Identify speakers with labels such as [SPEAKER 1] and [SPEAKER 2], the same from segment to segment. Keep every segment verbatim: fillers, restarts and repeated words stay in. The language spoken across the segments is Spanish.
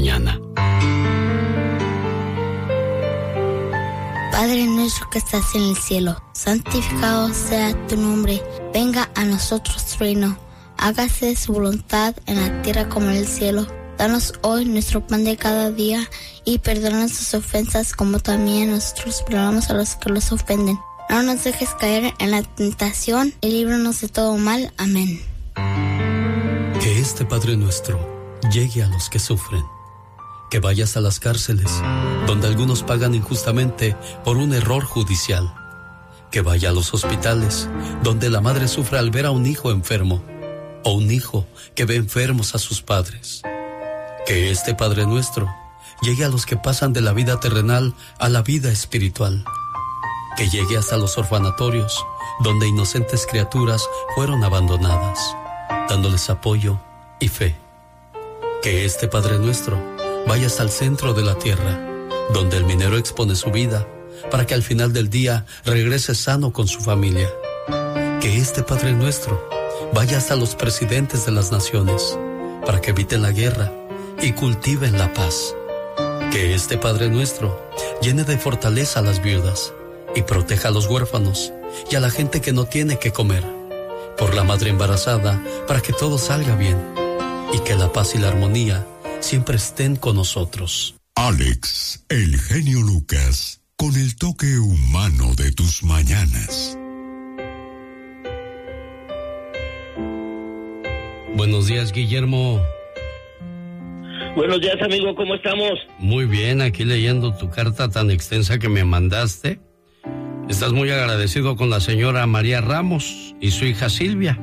[SPEAKER 1] mañana.
[SPEAKER 2] Padre nuestro que estás en el cielo, santificado sea tu nombre. Venga a nosotros tu reino. Hágase su voluntad en la tierra como en el cielo. Danos hoy nuestro pan de cada día y perdona nuestras ofensas como también nosotros perdonamos a los que los ofenden. No nos dejes caer en la tentación y líbranos de todo mal. Amén.
[SPEAKER 1] Que este Padre nuestro llegue a los que sufren. Que vayas a las cárceles, donde algunos pagan injustamente por un error judicial. Que vaya a los hospitales, donde la madre sufre al ver a un hijo enfermo, o un hijo que ve enfermos a sus padres. Que este Padre nuestro llegue a los que pasan de la vida terrenal a la vida espiritual. Que llegue hasta los orfanatorios, donde inocentes criaturas fueron abandonadas, dándoles apoyo y fe. Que este Padre nuestro vaya hasta el centro de la tierra, donde el minero expone su vida, para que al final del día regrese sano con su familia. Que este Padre nuestro vaya hasta los presidentes de las naciones, para que eviten la guerra y cultiven la paz. Que este Padre nuestro llene de fortaleza a las viudas y proteja a los huérfanos y a la gente que no tiene que comer. Por la madre embarazada, para que todo salga bien y que la paz y la armonía siempre estén con nosotros.
[SPEAKER 3] Alex, el genio Lucas, con el toque humano de tus mañanas.
[SPEAKER 1] Buenos días, Guillermo.
[SPEAKER 4] Buenos días, amigo, ¿cómo estamos?
[SPEAKER 1] Muy bien, aquí leyendo tu carta tan extensa que me mandaste. Estás muy agradecido con la señora María Ramos y su hija Silvia.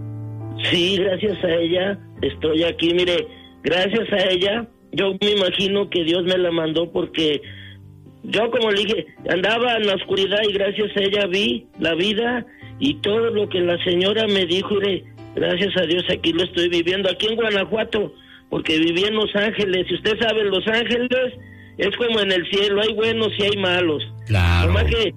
[SPEAKER 4] Sí, gracias a ella estoy aquí, mire, gracias a ella, yo me imagino que Dios me la mandó porque yo, como le dije, andaba en la oscuridad y gracias a ella vi la vida y todo lo que la señora me dijo, mire, gracias a Dios aquí lo estoy viviendo, aquí en Guanajuato, porque viví en Los Ángeles, y usted sabe, Los Ángeles es como en el cielo, hay buenos y hay malos.
[SPEAKER 1] Claro.
[SPEAKER 4] Nomás que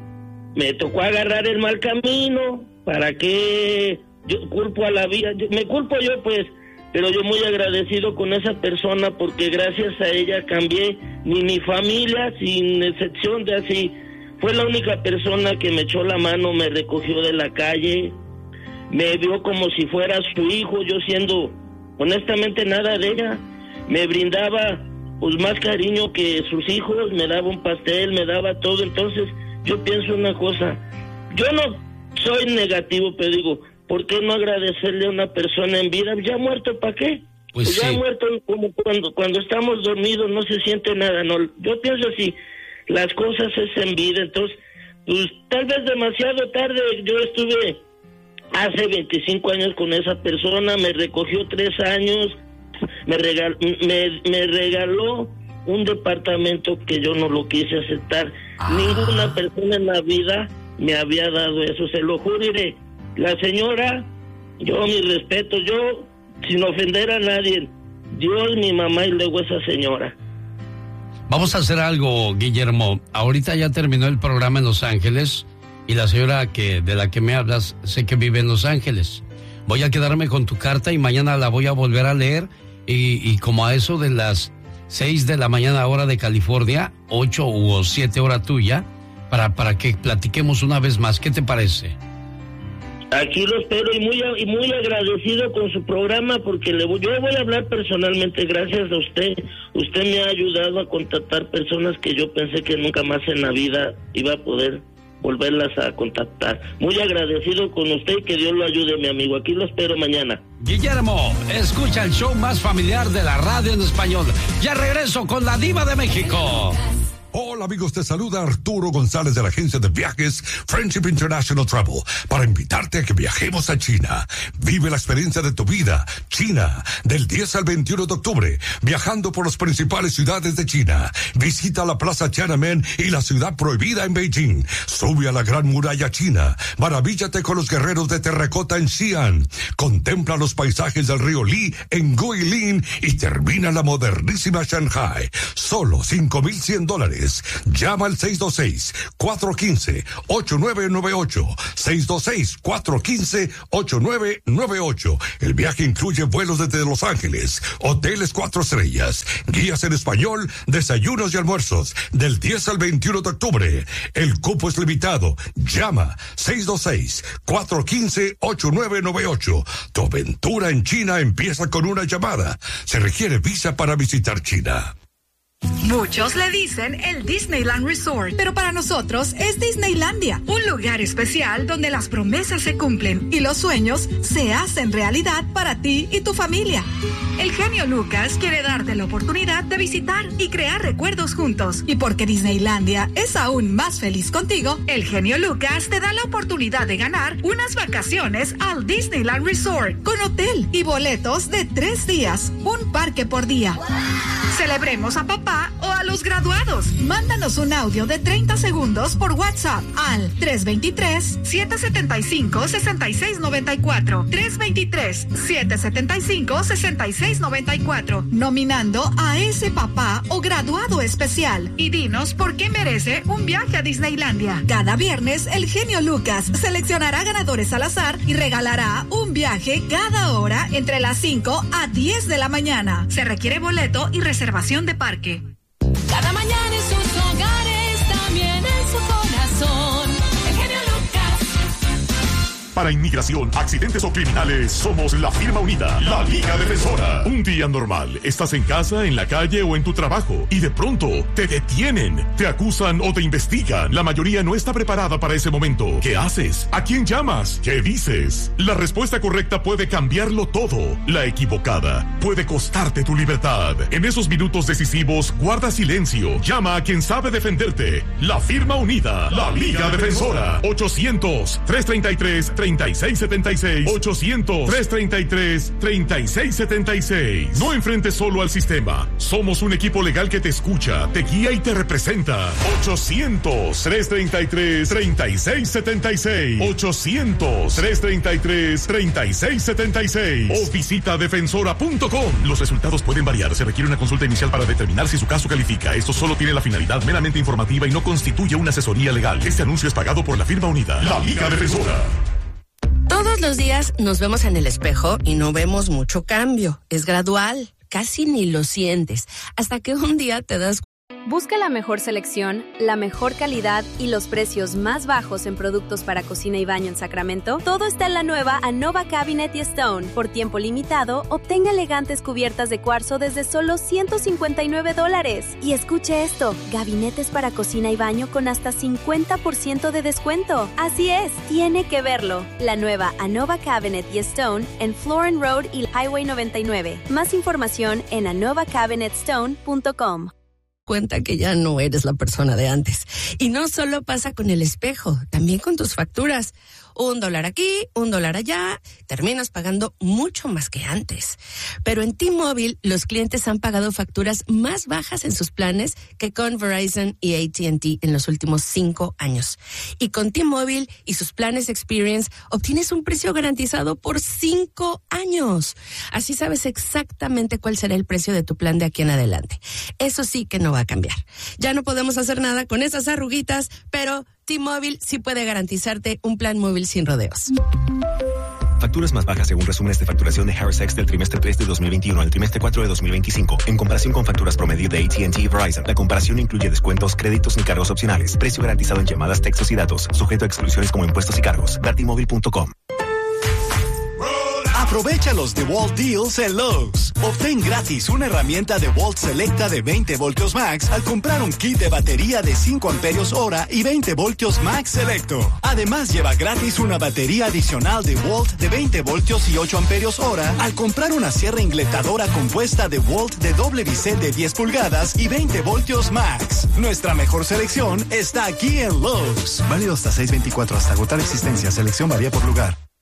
[SPEAKER 4] me tocó agarrar el mal camino, ¿para qué yo culpo a la vida? Yo, me culpo yo, pues, pero yo muy agradecido con esa persona porque gracias a ella cambié, ni mi familia, sin excepción de así, fue la única persona que me echó la mano, me recogió de la calle, me vio como si fuera su hijo, yo siendo honestamente nada de ella, me brindaba pues más cariño que sus hijos, me daba un pastel, me daba todo. Entonces yo pienso una cosa, yo no soy negativo, pero digo, ¿por qué no agradecerle a una persona en vida? Ya muerto, ¿para qué?
[SPEAKER 1] Pues, pues ya
[SPEAKER 4] sí. Muerto, como cuando, cuando estamos dormidos no se siente nada, no. Yo pienso así, las cosas es en vida. Entonces, pues tal vez demasiado tarde, yo estuve hace veinticinco años con esa persona, me recogió tres años, me regaló, me, me regaló un departamento que yo no lo quise aceptar. Ah. Ninguna persona en la vida me había dado eso, se lo juré. La señora, yo mi respeto, yo sin ofender a nadie, Dios, mi mamá y luego esa señora.
[SPEAKER 1] Vamos a hacer algo, Guillermo. Ahorita ya terminó el programa en Los Ángeles y la señora que de la que me hablas sé que vive en Los Ángeles. Voy a quedarme con tu carta y mañana la voy a volver a leer y, y como a eso de las seis de la mañana hora de California, ocho o siete hora tuya, para, para que platiquemos una vez más. ¿Qué te parece?
[SPEAKER 4] Aquí lo espero y muy y muy agradecido con su programa porque le voy, yo voy a hablar personalmente gracias a usted. Usted me ha ayudado a contactar personas que yo pensé que nunca más en la vida iba a poder volverlas a contactar. Muy agradecido con usted y que Dios lo ayude, mi amigo. Aquí lo espero mañana.
[SPEAKER 1] Guillermo, escucha el show más familiar de la radio en español. Ya regreso con la Diva de México.
[SPEAKER 3] Hola amigos, te saluda Arturo González de la agencia de viajes Friendship International Travel para invitarte a que viajemos a China. Vive la experiencia de tu vida. China, del diez al veintiuno de octubre, viajando por las principales ciudades de China. Visita la Plaza Tiananmen y la ciudad prohibida en Beijing. Sube a la Gran Muralla China. Maravíllate con los guerreros de terracota en Xi'an. Contempla los paisajes del río Li en Guilin y termina la modernísima Shanghai. Solo cinco mil cien dólares. Llama al seis dos seis, cuatro uno cinco, ocho nueve nueve ocho. seis dos seis, cuatro uno cinco, ocho nueve nueve ocho. El viaje incluye vuelos desde Los Ángeles, hoteles cuatro estrellas, guías en español, desayunos y almuerzos, del diez al veintiuno de octubre. El cupo es limitado. Llama seis dos seis, cuatro uno cinco, ocho nueve nueve ocho. Tu aventura en China empieza con una llamada. Se requiere visa para visitar China.
[SPEAKER 5] Muchos le dicen el Disneyland Resort, pero para nosotros es Disneylandia, un lugar especial donde las promesas se cumplen y los sueños se hacen realidad para ti y tu familia. El genio Lucas quiere darte la oportunidad de visitar y crear recuerdos juntos. Y porque Disneylandia es aún más feliz contigo, el genio Lucas te da la oportunidad de ganar unas vacaciones al Disneyland Resort con hotel y boletos de tres días, un parque por día. ¡Wow! Celebremos a papá o a los graduados. Mándanos un audio de treinta segundos por WhatsApp al tres dos tres, siete siete cinco, seis seis nueve cuatro. tres dos tres, siete siete cinco, seis seis nueve cuatro. Nominando a ese papá o graduado especial. Y dinos por qué merece un viaje a Disneylandia. Cada viernes, el genio Lucas seleccionará ganadores al azar y regalará un viaje cada hora entre las cinco a diez de la mañana. Se requiere boleto y reservación de parque.
[SPEAKER 6] Cada mañana en sus hogares, también en su corazón. El genio Lucas.
[SPEAKER 7] Para inmigración, accidentes o criminales, somos la firma unida, la Liga Defensora. Un día normal, estás en casa, en la calle o en tu trabajo y de pronto te detienen, te acusan o te investigan. La mayoría no está preparada para ese momento. ¿Qué haces? ¿A quién llamas? ¿Qué dices? La respuesta correcta puede cambiarlo todo. La equivocada puede costarte tu libertad. En esos minutos decisivos, guarda silencio. Llama a quien sabe defenderte. La firma unida, la Liga Defensora. ochocientos, trescientos treinta y tres, treinta y seis setenta y seis. ochocientos, trescientos treinta y tres, treinta y seis setenta y seis. No enfrentes solo al sistema. Somos un equipo legal que te escucha, te guía y te representa. ochocientos, trescientos treinta y tres, treinta y seis setenta y seis. ochocientos, trescientos treinta y tres, treinta y seis setenta y seis. O visita defensora punto com. Los resultados pueden variar. Se requiere una consulta inicial para determinar si su caso califica. Esto solo tiene la finalidad meramente informativa y no constituye una asesoría legal. Este anuncio es pagado por la firma unida, la Liga Defensora.
[SPEAKER 8] Todos los días nos vemos en el espejo y no vemos mucho cambio. Es gradual, casi ni lo sientes, hasta que un día te das cuenta.
[SPEAKER 9] Busca la mejor selección, la mejor calidad y los precios más bajos en productos para cocina y baño en Sacramento. Todo está en la nueva Anova Cabinet y Stone. Por tiempo limitado, obtenga elegantes cubiertas de cuarzo desde solo ciento cincuenta y nueve dólares. Y escuche esto, gabinetes para cocina y baño con hasta cincuenta por ciento de descuento. Así es, tiene que verlo. La nueva Anova Cabinet y Stone en Florin Road y Highway noventa y nueve. Más información en anova cabinet stone punto com.
[SPEAKER 8] Cuenta que ya no eres la persona de antes. Y no solo pasa con el espejo, también con tus facturas. Un dólar aquí, un dólar allá, terminas pagando mucho más que antes. Pero en T-Mobile, los clientes han pagado facturas más bajas en sus planes que con Verizon y A T and T en los últimos cinco años. Y con T-Mobile y sus planes Experience, obtienes un precio garantizado por cinco años. Así sabes exactamente cuál será el precio de tu plan de aquí en adelante. Eso sí que no va a cambiar. Ya no podemos hacer nada con esas arruguitas, pero T-Mobile sí puede garantizarte un plan móvil sin rodeos.
[SPEAKER 10] Facturas más bajas según resúmenes de facturación de Harris X del trimestre tres de dos mil veintiuno al trimestre cuatro de dos mil veinticinco. En comparación con facturas promedio de A T and T y Verizon, la comparación incluye descuentos, créditos ni cargos opcionales. Precio garantizado en llamadas, textos y datos. Sujeto a exclusiones como impuestos y cargos. T mobile punto com.
[SPEAKER 11] Aprovecha los DeWalt Deals en Lowe's. Obtén gratis una herramienta DeWalt Selecta de veinte voltios Max al comprar un kit de batería de cinco amperios hora y veinte voltios Max Selecto. Además, lleva gratis una batería adicional DeWalt de veinte voltios y ocho amperios hora al comprar una sierra ingletadora compuesta DeWalt de doble bisel de diez pulgadas y veinte voltios Max. Nuestra mejor selección está aquí en Lowe's. Válido hasta seis veinticuatro hasta agotar existencia. Selección varía por lugar.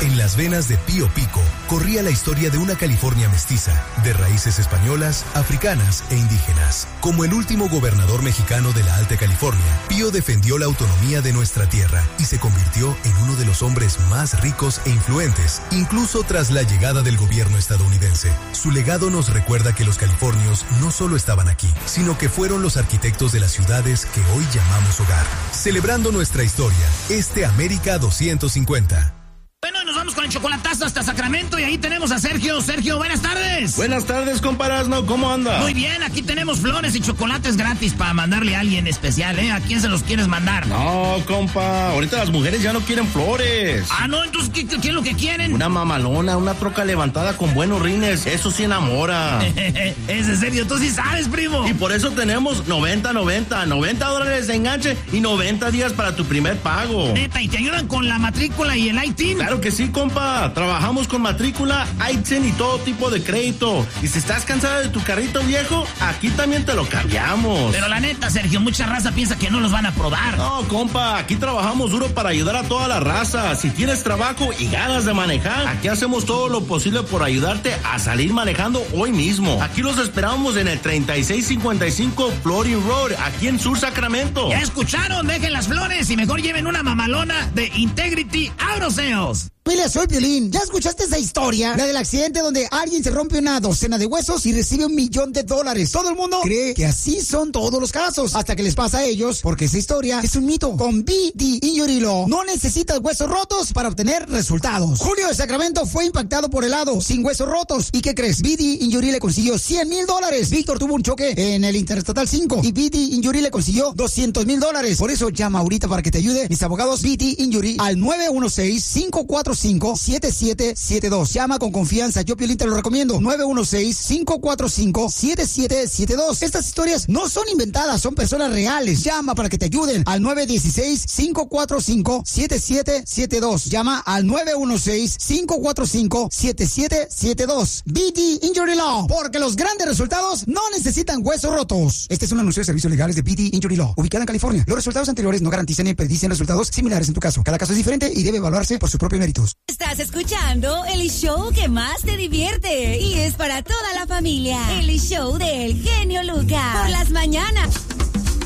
[SPEAKER 12] En las venas de Pío Pico corría la historia de una California mestiza, de raíces españolas, africanas e indígenas. Como el último gobernador mexicano de la Alta California, Pío defendió la autonomía de nuestra tierra y se convirtió en uno de los hombres más ricos e influentes, incluso tras la llegada del gobierno estadounidense. Su legado nos recuerda que los californios no solo estaban aquí, sino que fueron los arquitectos de las ciudades que hoy llamamos hogar. Celebrando nuestra historia, este América doscientos cincuenta.
[SPEAKER 13] Bueno, nos vamos con el chocolatazo hasta Sacramento y ahí tenemos a Sergio. Sergio, buenas tardes.
[SPEAKER 14] Buenas tardes, compa Erasmo, ¿cómo anda?
[SPEAKER 13] Muy bien, aquí tenemos flores y chocolates gratis para mandarle a alguien especial, ¿eh? ¿A quién se los quieres mandar?
[SPEAKER 14] No, compa, ahorita las mujeres ya no quieren flores.
[SPEAKER 13] Ah, no, entonces, ¿qué, qué es lo que quieren?
[SPEAKER 14] Una mamalona, una troca levantada con buenos rines, eso sí enamora.
[SPEAKER 13] Es en serio, tú sí sabes, primo.
[SPEAKER 14] Y por eso tenemos noventa noventa, noventa dólares de enganche y noventa días para tu primer pago.
[SPEAKER 13] Neta, ¿y te ayudan con la matrícula y el I T I N?
[SPEAKER 14] Claro que sí, compa. Trabajamos con matrícula, I T I N y todo tipo de crédito. Y si estás cansada de tu carrito viejo, aquí también te lo cambiamos.
[SPEAKER 13] Pero la neta, Sergio, mucha raza piensa que no los van a aprobar.
[SPEAKER 14] No, compa, aquí trabajamos duro para ayudar a toda la raza. Si tienes trabajo y ganas de manejar, aquí hacemos todo lo posible por ayudarte a salir manejando hoy mismo. Aquí los esperamos en el treinta y seis cincuenta y cinco Florin Road, aquí en Sur Sacramento.
[SPEAKER 13] Ya escucharon, dejen las flores y mejor lleven una mamalona de Integrity Auto Sales.
[SPEAKER 15] Mira, soy Piolín. ¿Ya escuchaste esa historia? La del accidente donde alguien se rompe una docena de huesos y recibe un millón de dólares. Todo el mundo cree que así son todos los casos, hasta que les pasa a ellos, porque esa historia es un mito. Con B D Injury Law no necesitas huesos rotos para obtener resultados. Julio de Sacramento fue impactado por helado, sin huesos rotos. ¿Y qué crees? B D Injury le consiguió cien mil dólares. Víctor tuvo un choque en el Interestatal cinco y B D Injury le consiguió doscientos mil dólares. Por eso llama ahorita para que te ayude mis abogados B D Injury al nueve uno seis, cinco cuatro cinco, siete siete siete dos. Llama con confianza, yo Piolín te lo recomiendo. nueve uno seis, cinco cuatro cinco, siete siete siete dos. Estas historias no son inventadas, son personas reales. Llama para que te ayuden al nueve uno seis, cinco cuatro cinco, siete siete siete dos. Llama al nueve uno seis, cinco cuatro cinco, siete siete siete dos. B D Injury Law, porque los grandes resultados no necesitan huesos rotos. Este es un anuncio de servicios legales de B D Injury Law, ubicada en California. Los resultados anteriores no garantizan ni predicen resultados similares en tu caso. Cada caso es diferente y debe evaluarse por sus propios méritos.
[SPEAKER 16] Estás escuchando el show que más te divierte y es para toda la familia. El show del genio Lucas. Por las mañanas.